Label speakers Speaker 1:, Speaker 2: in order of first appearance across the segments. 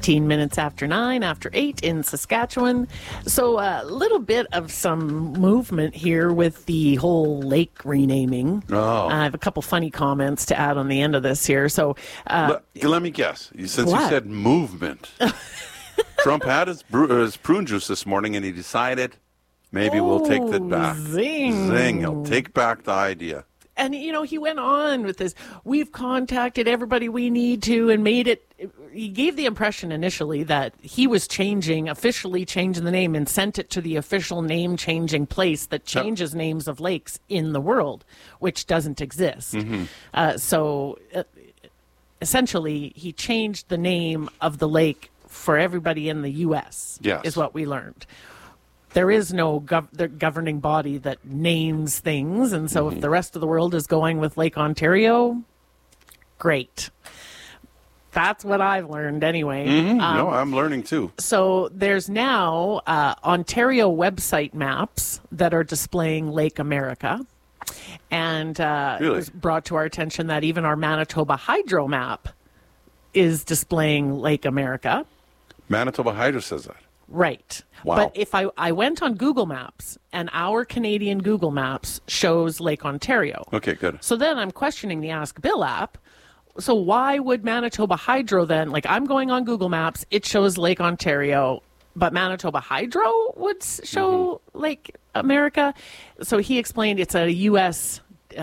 Speaker 1: 18 minutes after 9, after 8 in Saskatchewan. So a little bit of some movement here with the whole lake renaming.
Speaker 2: Oh.
Speaker 1: I have a couple funny comments to add on the end of this here. So
Speaker 2: let me guess. Since you
Speaker 1: What?
Speaker 2: said movement, Trump had his prune juice this morning, and he decided maybe we'll take that back.
Speaker 1: Zing.
Speaker 2: He'll take back the idea.
Speaker 1: And, he went on with this. We've contacted everybody we need to and made it. He gave the impression initially that he was officially changing the name and sent it to the official name changing place that changes names of lakes in the world, which doesn't exist. So essentially, he changed the name of the lake for everybody in the U.S.,
Speaker 2: Yes.
Speaker 1: is what we learned. There is no governing body that names things, and so if the rest of the world is going with Lake Ontario, great. That's what I've learned anyway.
Speaker 2: No, I'm learning too.
Speaker 1: So there's now Ontario website maps that are displaying Lake America. And it was brought to our attention that even our Manitoba Hydro map is displaying Lake America.
Speaker 2: Manitoba Hydro says that.
Speaker 1: Right.
Speaker 2: Wow.
Speaker 1: But if I went on Google Maps, and our Canadian Google Maps shows Lake Ontario.
Speaker 2: Okay, good.
Speaker 1: So then I'm questioning the Ask Bill app. So why would Manitoba Hydro then, I'm going on Google Maps, it shows Lake Ontario, but Manitoba Hydro would show Lake America? So he explained it's a U.S.,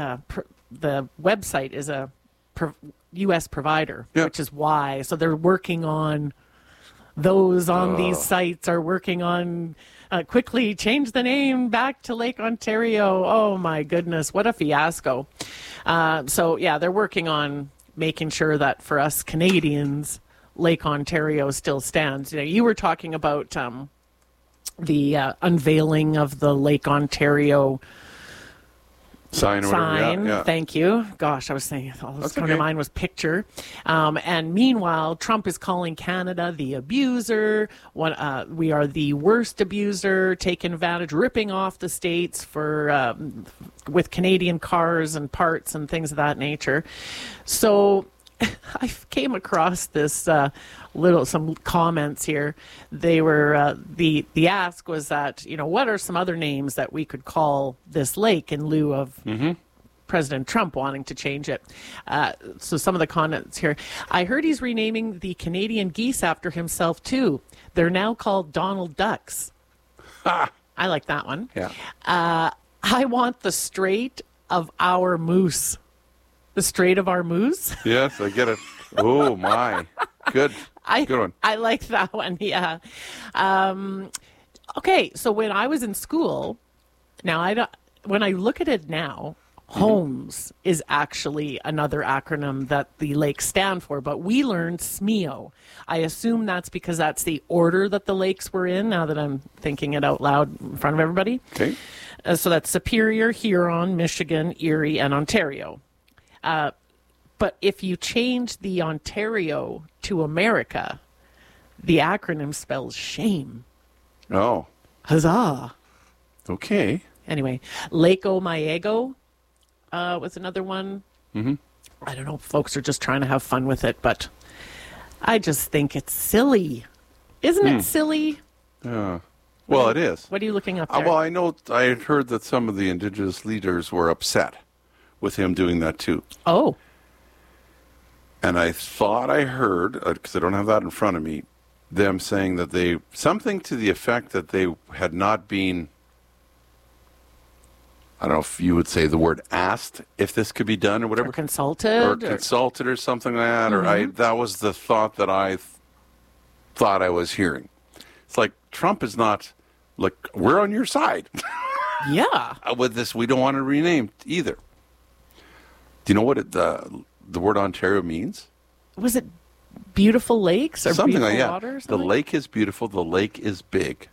Speaker 1: the website is a U.S. provider, which is why. So they're working on... Those on these sites are working on quickly change the name back to Lake Ontario. Oh, my goodness. What a fiasco. They're working on making sure that for us Canadians, Lake Ontario still stands. You were talking about the unveiling of the Lake Ontario
Speaker 2: sign. Or whatever. Yeah.
Speaker 1: Thank you. Gosh, I was saying all this coming to mind was picture. And meanwhile, Trump is calling Canada the abuser. We are the worst abuser, taking advantage, ripping off the states for with Canadian cars and parts and things of that nature. So I came across this some comments here. They were the ask was that what are some other names that we could call this lake in lieu of President Trump wanting to change it. So some of the comments here. I heard he's renaming the Canadian geese after himself too. They're now called Donald Ducks. I like that one.
Speaker 2: Yeah.
Speaker 1: I want the Strait of Our Moose. The Strait of Our Moose?
Speaker 2: Yes, I get it. Oh, my. Good. Good one.
Speaker 1: I like that one, yeah. Okay, so when I was in school, when I look at it now, HOMES is actually another acronym that the lakes stand for, but we learned SMEO. I assume that's because that's the order that the lakes were in, now that I'm thinking it out loud in front of everybody.
Speaker 2: Okay.
Speaker 1: So that's Superior, Huron, Michigan, Erie, and Ontario. But if you change the Ontario to America, the acronym spells shame.
Speaker 2: Oh.
Speaker 1: Huzzah.
Speaker 2: Okay.
Speaker 1: Anyway, Lake Omiego was another one.
Speaker 2: Mm-hmm.
Speaker 1: I don't know if folks are just trying to have fun with it, but I just think it's silly. Isn't it silly?
Speaker 2: Well, it is.
Speaker 1: What are you looking up there?
Speaker 2: Well, I know I had heard that some of the Indigenous leaders were upset with him doing that too.
Speaker 1: Oh.
Speaker 2: And I thought I heard, because I don't have that in front of me, them saying that something to the effect that they had not been, I don't know if you would say the word asked if this could be done or whatever.
Speaker 1: Or consulted.
Speaker 2: Or consulted or something like that.
Speaker 1: Mm-hmm.
Speaker 2: Or that was the thought that I thought I was hearing. It's like Trump is not, we're on your side.
Speaker 1: Yeah.
Speaker 2: With this, we don't want to rename either. Do you know what the word Ontario means?
Speaker 1: Was it beautiful lakes or
Speaker 2: something
Speaker 1: beautiful
Speaker 2: like that?
Speaker 1: water?
Speaker 2: The lake is beautiful. The lake is big.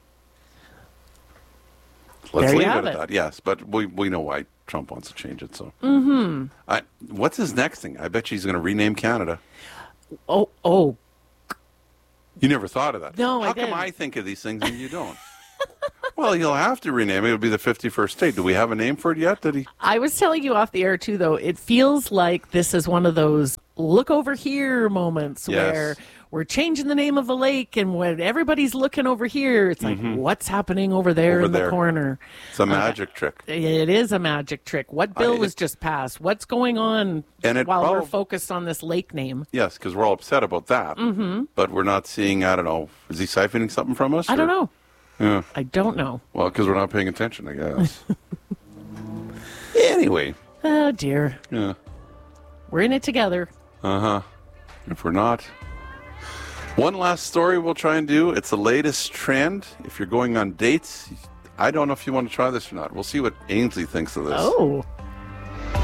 Speaker 2: Let's
Speaker 1: There you
Speaker 2: leave
Speaker 1: have
Speaker 2: it at
Speaker 1: it.
Speaker 2: that. Yes, but we know why Trump wants to change it. So, what's his next thing? I bet you he's going to rename Canada.
Speaker 1: Oh.
Speaker 2: You never thought of that.
Speaker 1: No, I
Speaker 2: How
Speaker 1: didn't.
Speaker 2: come I think of these things and you don't? Well, you'll have to rename it. It'll be the 51st state. Do we have a name for it yet?
Speaker 1: I was telling you off the air, too, though, it feels like this is one of those look over here moments
Speaker 2: Yes.
Speaker 1: where we're changing the name of the lake and when everybody's looking over here, it's like, what's happening over there
Speaker 2: Over
Speaker 1: in
Speaker 2: there.
Speaker 1: the corner?
Speaker 2: It's a magic trick.
Speaker 1: It is a magic trick. What bill was just passed? What's going on
Speaker 2: And
Speaker 1: while we're focused on this lake name?
Speaker 2: Yes, because we're all upset about that. But we're not seeing, I don't know, is he siphoning something from us?
Speaker 1: I don't
Speaker 2: or-
Speaker 1: know.
Speaker 2: Yeah.
Speaker 1: I don't know.
Speaker 2: Well, because we're not paying attention, I guess. Anyway.
Speaker 1: Oh, dear.
Speaker 2: Yeah.
Speaker 1: We're in it together.
Speaker 2: If we're not. One last story we'll try and do. It's the latest trend. If you're going on dates, I don't know if you want to try this or not. We'll see what Ainsley thinks of this.
Speaker 1: Oh.